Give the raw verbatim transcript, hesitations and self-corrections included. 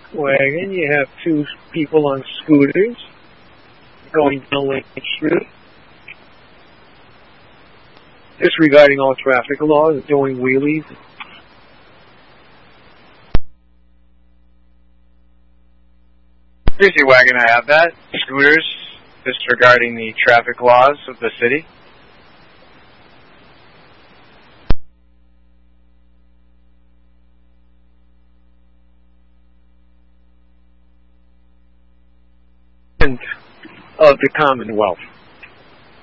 wagon. You have two people on scooters going down Lake Street, disregarding all traffic laws, doing wheelies. Busy wagon, I have that. Scooters, disregarding the traffic laws of the city. Of the Commonwealth.